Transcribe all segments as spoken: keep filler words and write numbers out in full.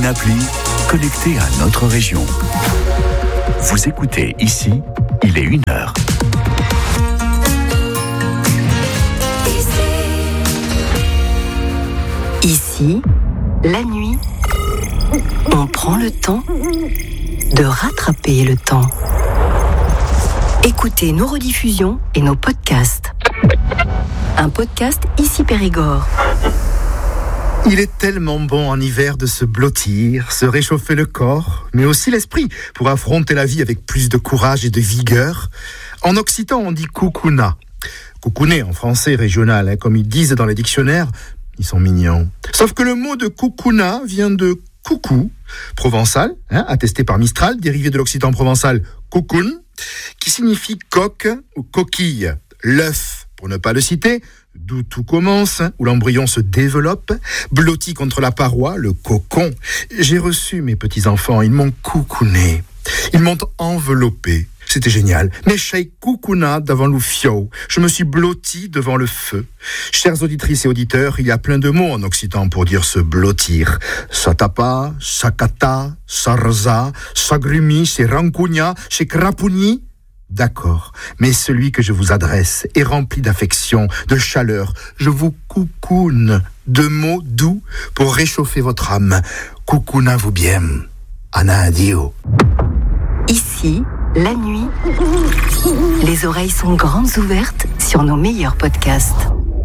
une appli connectée à notre région. Vous écoutez ici, il est une heure. Ici, la nuit, on prend le temps de rattraper le temps. Écoutez nos rediffusions et nos podcasts. Un podcast Ici Périgord. Il est tellement bon en hiver de se blottir, se réchauffer le corps, mais aussi l'esprit, pour affronter la vie avec plus de courage et de vigueur. En occitan, on dit coucouna. Coucouner en français régional, hein, comme ils disent dans les dictionnaires, ils sont mignons. Sauf que le mot de coucouna vient de coucou, provençal, hein, attesté par Mistral, dérivé de l'occitan provençal coucoun, qui signifie coque ou coquille, l'œuf, pour ne pas le citer, d'où tout commence, hein, où l'embryon se développe, blotti contre la paroi, le cocon. J'ai reçu mes petits-enfants, ils m'ont coucouné, ils m'ont enveloppé. C'était génial. Nechei coucouna devant l'oufio. Je me suis blotti devant le feu. Chères auditrices et auditeurs, il y a plein de mots en occitan pour dire se blottir. Satapa, sakata, sarza, sagrumi, c'est rancugna, c'est crapouni. D'accord, mais celui que je vous adresse est rempli d'affection, de chaleur. Je vous coucoune de mots doux pour réchauffer votre âme. Coucouna-vous bien. Ana adio. Ici, la nuit, les oreilles sont grandes ouvertes sur nos meilleurs podcasts.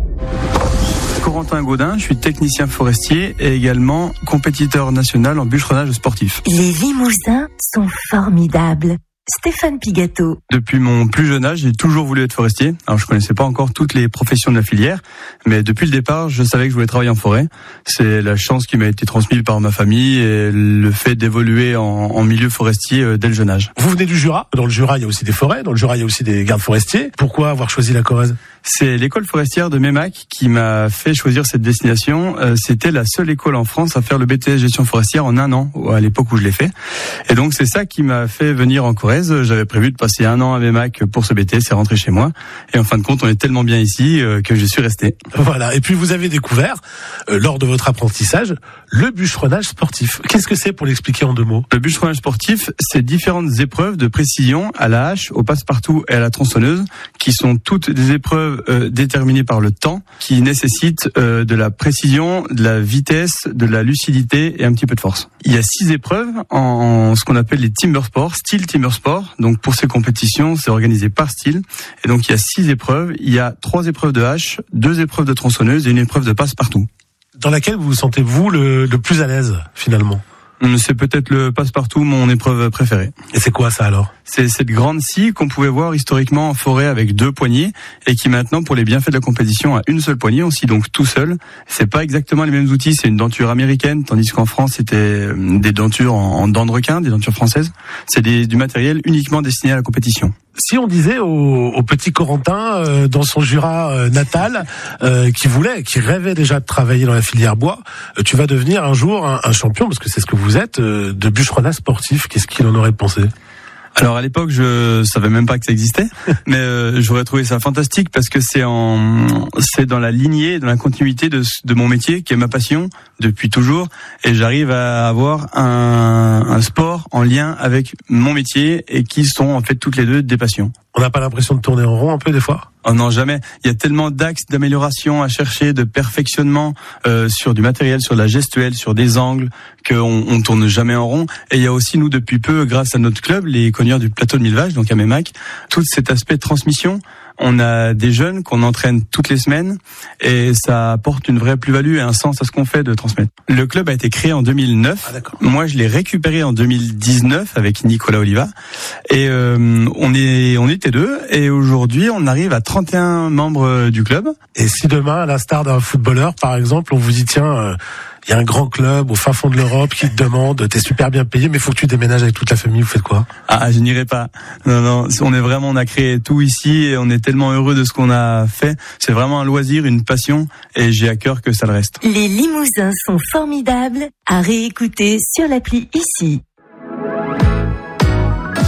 Corentin Gaudin, je suis technicien forestier et également compétiteur national en bûcheronnage sportif. Les Limousins sont formidables. Stéphane Pigato. Depuis mon plus jeune âge, j'ai toujours voulu être forestier. Alors je connaissais pas encore toutes les professions de la filière, mais depuis le départ, je savais que je voulais travailler en forêt. C'est la chance qui m'a été transmise par ma famille et le fait d'évoluer en, en milieu forestier dès le jeune âge. Vous venez du Jura. Dans le Jura, il y a aussi des forêts. Dans le Jura, il y a aussi des gardes forestiers. Pourquoi avoir choisi la Corrèze ? C'est l'école forestière de Meymac qui m'a fait choisir cette destination. C'était la seule école en France à faire le B T S gestion forestière en un an, à l'époque où je l'ai fait. Et donc c'est ça qui m'a fait venir en Corrèze. J'avais prévu de passer un an à Meymac pour ce B T S et rentrer chez moi. Et en fin de compte, on est tellement bien ici que je suis resté. Voilà. Et puis vous avez découvert, euh, lors de votre apprentissage, le bûcheronnage sportif. Qu'est-ce que c'est pour l'expliquer en deux mots ? Le bûcheronnage sportif, c'est différentes épreuves de précision à la hache, au passe-partout et à la tronçonneuse, qui sont toutes des épreuves Euh, déterminées par le temps, qui nécessitent euh, de la précision, de la vitesse, de la lucidité et un petit peu de force. Il y a six épreuves en, en ce qu'on appelle les timber sports, style timber sport. Donc pour ces compétitions, c'est organisé par style. Et donc il y a six épreuves. Il y a trois épreuves de hache, deux épreuves de tronçonneuse et une épreuve de passe-partout. Dans laquelle vous vous sentez vous le, le plus à l'aise finalement ? C'est peut-être le passe-partout mon épreuve préférée. Et c'est quoi ça alors ? C'est cette grande scie qu'on pouvait voir historiquement en forêt avec deux poignées et qui maintenant, pour les bienfaits de la compétition, a une seule poignée. On scie donc tout seul. C'est pas exactement les mêmes outils. C'est une denture américaine, tandis qu'en France, c'était des dentures en, en dents de requin, des dentures françaises. C'est des, du matériel uniquement destiné à la compétition. Si on disait au, au petit Corentin, euh, dans son Jura euh, natal, euh, qui voulait, qui rêvait déjà de travailler dans la filière bois, euh, tu vas devenir un jour un, un champion, parce que c'est ce que vous êtes, euh, de bûcheronnage sportif. Qu'est-ce qu'il en aurait pensé ? Alors à l'époque, je savais même pas que ça existait, mais euh, j'aurais trouvé ça fantastique parce que c'est en, c'est dans la lignée, dans la continuité de, de mon métier, qui est ma passion depuis toujours, et j'arrive à avoir un, un sport en lien avec mon métier et qui sont en fait toutes les deux des passions. On n'a pas l'impression de tourner en rond un peu des fois ? Oh non, jamais. Il y a tellement d'axes d'amélioration à chercher, de perfectionnement euh, sur du matériel, sur de la gestuelle, sur des angles, qu'on on tourne jamais en rond. Et il y a aussi, nous, depuis peu, grâce à notre club, les cogneurs du plateau de Millevaches, donc à Meymac, tout cet aspect de transmission. On a des jeunes qu'on entraîne toutes les semaines et ça apporte une vraie plus-value et un sens à ce qu'on fait de transmettre. Le club a été créé en deux mille neuf. Ah, d'accord. Moi, je l'ai récupéré en deux mille dix-neuf avec Nicolas Oliva. Et euh, on est, on était deux. Et aujourd'hui, on arrive à trente et un membres du club. Et si demain, à l'instar d'un footballeur, par exemple, on vous dit tiens, euh, il y a un grand club au fin fond de l'Europe qui te demande, t'es super bien payé, mais il faut que tu déménages avec toute la famille, vous faites quoi ? Ah, je n'irai pas. Non, non, on est vraiment, on a créé tout ici et on est tellement heureux de ce qu'on a fait. C'est vraiment un loisir, une passion et j'ai à cœur que ça le reste. Les Limousins sont formidables à réécouter sur l'appli Ici.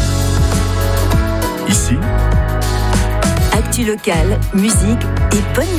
Ici, Actu locale, musique et bonne